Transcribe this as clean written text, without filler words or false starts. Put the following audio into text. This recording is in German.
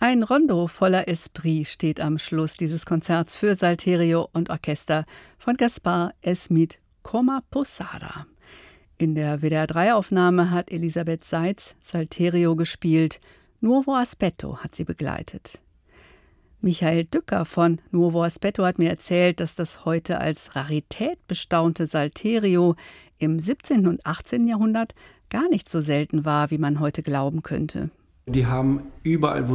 Ein Rondo voller Esprit steht am Schluss dieses Konzerts für Salterio und Orchester von Gaspar Esmith Comaposada. In der WDR-3-Aufnahme hat Elisabeth Seitz Salterio gespielt. Nuovo Aspetto hat sie begleitet. Michael Dücker von Nuovo Aspetto hat mir erzählt, dass das heute als Rarität bestaunte Salterio im 17. und 18. Jahrhundert gar nicht so selten war, wie man heute glauben könnte. Die haben überall, wo